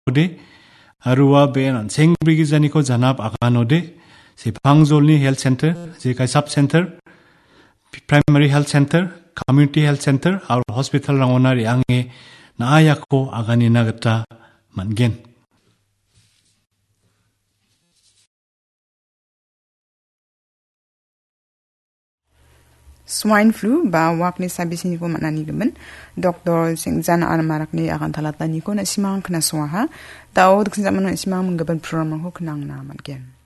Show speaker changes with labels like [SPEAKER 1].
[SPEAKER 1] ode arua ben seng brigi jani ko janap aganode se Pangjolni health center je kai sub center primary health center community health center और hospital rangonari ange na ayako agani nagata mangen.
[SPEAKER 2] Swine flu ba wakni sabisini ko manani gemen Dr. Singjan Armarakni akan talatani ko na simang kena swaha tao duksin zaman simang menggaban program ko kenang na mangen.